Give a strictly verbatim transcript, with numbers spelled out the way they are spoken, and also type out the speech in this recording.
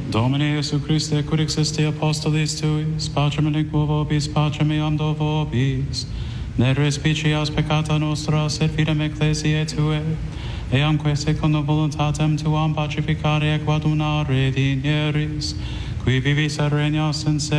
Domine Iesu Christe, cur existi apostolis tuis, pacem aliquo vobis, pacem eam do vobis, ne respicias peccata nostra, sed fidem ecclesiae Tue, eamque secundo voluntatem Tuam pacificare et quadunare digneris, qui vivis et regnas in